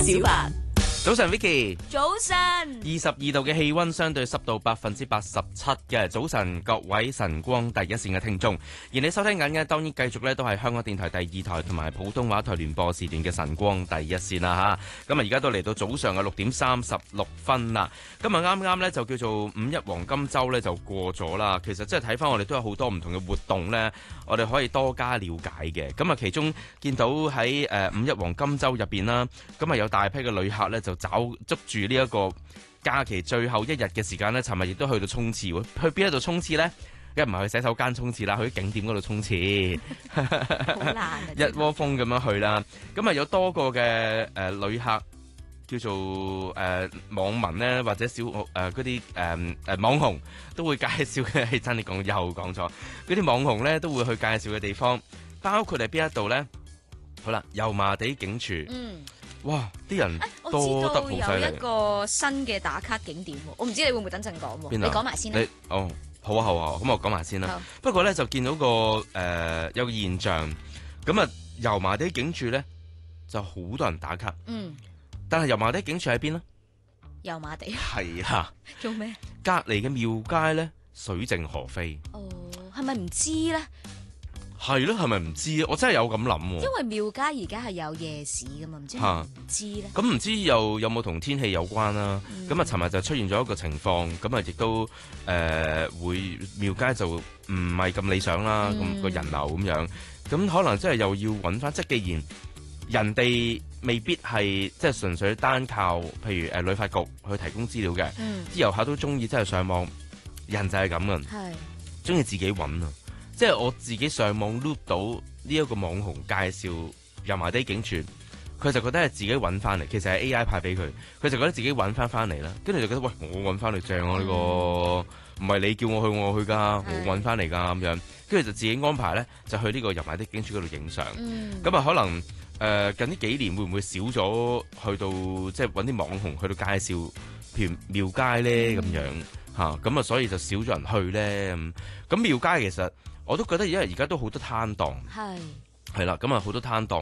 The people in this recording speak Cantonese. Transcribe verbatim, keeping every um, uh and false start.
小白。 早晨 Vicky， 早晨， 二十二度嘅氣溫，相對濕度百分之八十七嘅。早晨，各位晨光第一線嘅聽眾，而你收聽緊嘅當然繼續咧都係香港電台第二台同埋普通話台聯播時段嘅晨光第一線啦吓。咁啊而家都嚟到早上嘅六點三十六分啦。今日啱啱咧就叫做五一黃金週咧就過咗啦。其實即係睇翻我哋都有好多唔同嘅活動咧，我哋可以多加了解嘅。咁啊其中見到喺誒五一黃金週入邊啦，咁啊有大批嘅旅客咧就找捉住呢一個假期最後一日嘅時間呢，尋日亦都去到沖廁喎。去邊一度沖廁呢？一唔係去洗手間沖廁啦，去啲景點嗰度沖廁。 好難啊！ 一窩蜂咁樣去啦。咁啊有多個嘅誒、呃、旅客叫做誒、呃、網民呢，或者小誒嗰啲誒誒網紅都會介紹嘅。真你講又講錯，嗰啲網紅呢都會去介紹嘅地方，包括係邊一度呢？好啦，油麻地警署。嗯。哇！啲人多得好犀利。我知道有一個新嘅打卡景點，我唔知你會唔會等陣講喎？你講埋先啦。 你哦，好啊好啊，咁我講埋先啦。不過咧就見到個誒、呃、有個現象，咁啊油麻地警署咧就好多人打卡。嗯。但係油麻地警署喺邊呢？ 油麻地。 係啊。 做咩？ 隔離嘅廟街咧水靜河飛。 哦，係咪唔知咧？ 係咯，係咪唔知啊？我真係有咁諗喎。 因為廟街而家係有夜市噶嘛，唔知係唔知咧。 咁唔知又有冇同天氣有關啦？咁啊，尋日就出現咗一個情況，咁啊亦都誒、呃、會廟街就唔係咁理想啦，咁、嗯、個人流咁樣，咁可能真係又要揾翻，即係既然人哋未必係即係純粹單靠，譬如誒旅發局去提供資料嘅，啲、嗯、遊客都中意即係上網，人就係咁嘅，中意自己揾啊。即係我自己上網 look 到呢一個網紅介紹油麻地警署，佢就覺得係自己揾翻嚟，其實係 A I 派俾佢，佢就覺得自己揾翻翻嚟啦，跟住就覺得喂，我揾翻嚟正啊呢、呢個，唔係你叫我去我去㗎，我揾翻嚟㗎咁樣，跟住就自己安排咧，就去呢個油麻地警署嗰度影相。咁、嗯、啊可能誒、呃、近呢幾年會唔會少咗去到即係揾啲網紅去到介紹譬如廟街咧咁樣嚇，咁啊所以就少咗人去咧咁。咁廟街其實我都覺得，因為而家都好多攤檔，係係啦，咁啊好多攤檔。